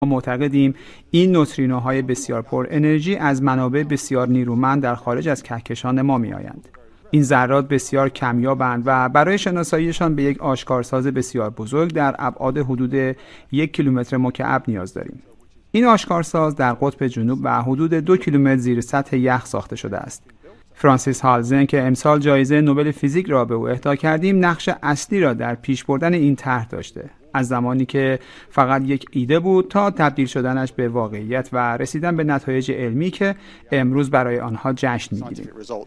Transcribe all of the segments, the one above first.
ما معتقدیم این نوترینوهای بسیار پر انرژی از منابع بسیار نیرومند در خارج از کهکشان ما می آیند. این ذرات بسیار کمیابند و برای شناساییشان به یک آشکارساز بسیار بزرگ در ابعاد حدود 1 کیلومتر مکعب نیاز داریم. این آشکارساز در قطب جنوب و حدود 2 کیلومتر زیر سطح یخ ساخته شده است. فرانسیس هالزن که امسال جایزه نوبل فیزیک را به او اهدا کردیم، نقش اصلی را در پیش بردن این طرح داشته. از زمانی که فقط یک ایده بود تا تبدیل شدنش به واقعیت و رسیدن به نتایج علمی که امروز برای آنها جشن می‌گیریم.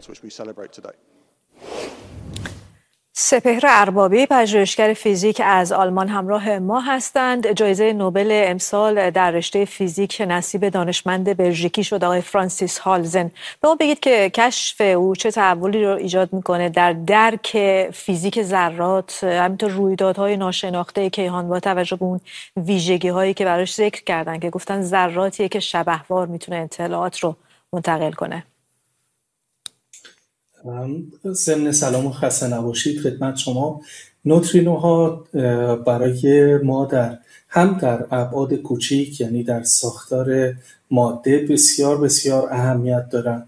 سپهر اربابی، پژوهشگر فیزیک از آلمان همراه ما هستند. جایزه نوبل امسال در رشته فیزیک نصیب دانشمند بلژیکی شد، آقای فرانسیس هالزن. به ما بگید که کشف او چه تحولی رو ایجاد میکنه در درک فیزیک ذرات، همینطور رویدادهای ناشناخته کیهان، با توجه به اون ویژگی هایی که براش ذکر کردن که گفتن ذراتیه که شبحوار میتونه اطلاعات رو منتقل کنه. ضمن سلام و خسته نباشید خدمت شما. نوترینوها برای ما هم در ابعاد کوچیک، یعنی در ساختار ماده، بسیار بسیار اهمیت دارند.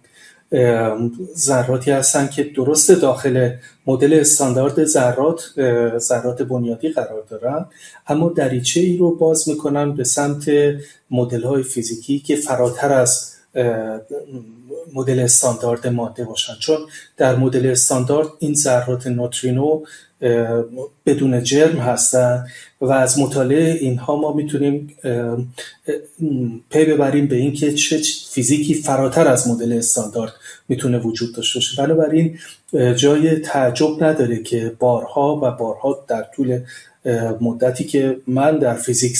ذراتی هستند که درست داخل مدل استاندارد ذرات بنیادی قرار دارند، اما دریچه ای رو باز میکنن به سمت مدل های فیزیکی که فراتر از مدل استاندارد ماده باشن، چون در مدل استاندارد این ذرات نوترینو بدون جرم هستن و از مطالعه اینها ما میتونیم پی ببریم به این که چه فیزیکی فراتر از مدل استاندارد میتونه وجود داشته باشه. بنابراین جای تعجب نداره که بارها و بارها در طول مدتی که من در فیزیک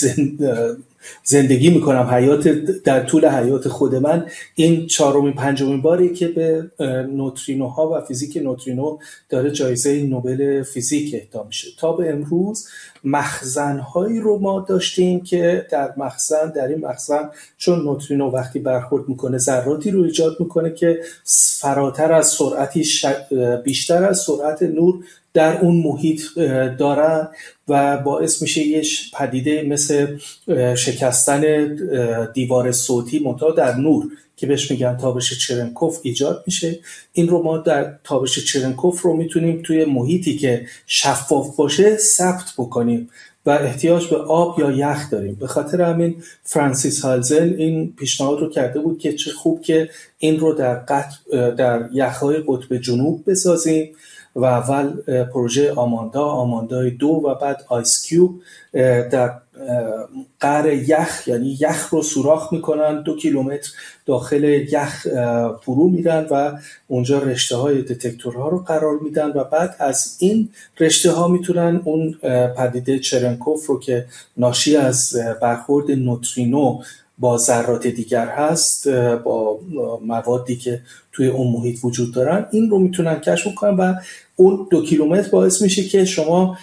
زندگی میکنم، در طول حیات خود من، این 4-5 باری که به نوترینوها و فیزیک نوترینو داره جایزه نوبل فیزیک اهدا میشه. تا به امروز مخزن‌هایی رو ما داشتیم که در این مخزن چون نوترینو وقتی برخورد میکنه ذراتی رو ایجاد میکنه که فراتر از سرعتی بیشتر از سرعت نور در اون محیط دارن و باعث میشه یه پدیده مثل شکستن دیوار صوتی منتها در نور که بهش میگن تابش چرنکوف ایجاد میشه. این رو ما در تابش چرنکوف رو میتونیم توی محیطی که شفاف باشه ثبت بکنیم و احتیاج به آب یا یخ داریم. به خاطر همین فرانسیس هالزن این پیشنهاد رو کرده بود که چه خوب که این رو در یخ‌های قطب جنوب بسازیم و اول پروژه آماندا 2 و بعد آیس کیوب در قعر یخ، یعنی یخ رو سوراخ میکنن، 2 کیلومتر داخل یخ فرو میرن و اونجا رشته های دتکتورها رو قرار میدن و بعد از این رشته ها میتونن اون پدیده چرنکوف رو که ناشی از برخورد نوترینو با ذرات دیگر هست، با موادی که توی اون محیط وجود دارن، این رو میتونن کشف کنن و اون 2 کیلومتر باعث میشه که شما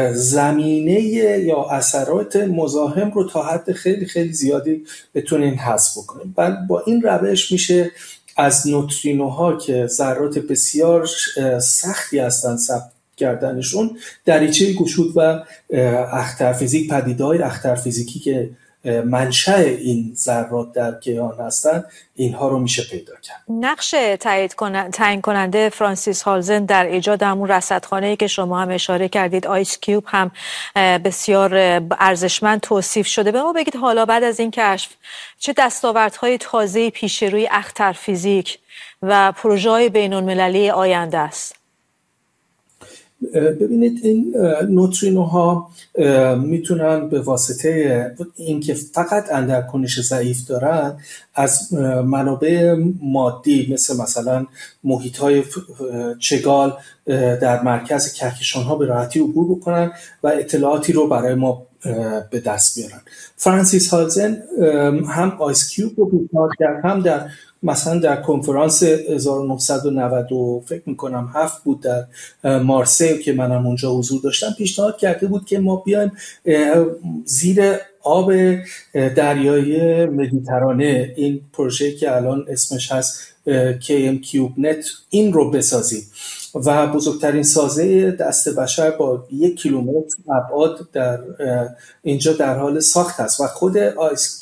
زمینه یا اثرات مزاحم رو تا حد خیلی خیلی زیادی بتونین حذف بکنین. بعد با این روش میشه از نوترینوها که ذرات بسیار سختی هستن ثبت کردنشون، دریچه گشود و اخترفیزیک، پدیده‌های اخترفیزیکی که منشأ این ذرات در کیهان هستن، اینها رو میشه پیدا کرد. نقش تعیین کننده فرانسیس هالزن در ایجاد همون رصدخانه‌ای که شما هم اشاره کردید، آیس کیوب، هم بسیار ارزشمند توصیف شده. به ما بگید حالا بعد از این کشف چه دستاوردهای تازه‌ای پیش روی اخترفیزیک و پروژه‌های بین‌المللی آینده است؟ ببینید این نوترینوها میتونن به واسطه اینکه فقط اندرکنش ضعیف دارن از منابع مادی مثلا محیط‌های چگال در مرکز کهکشان‌ها به راحتی عبور بکنن و اطلاعاتی رو برای ما به دست بیارن. فرانسیس هالزن هم آیس کیوب رو پیشنهاد کرد، هم مثلا در کنفرانس 1990 فکر میکنم 7 بود در مارسی که منم اونجا حضور داشتم، پیشنهاد کرده بود که ما بیایم زیر آب دریای مدیترانه، این پروژه که الان اسمش هست KM CubeNet، این رو بسازیم و بزرگترین سازه دست بشر با 1 کیلومتر ابعاد در اینجا در حال ساخت است و خود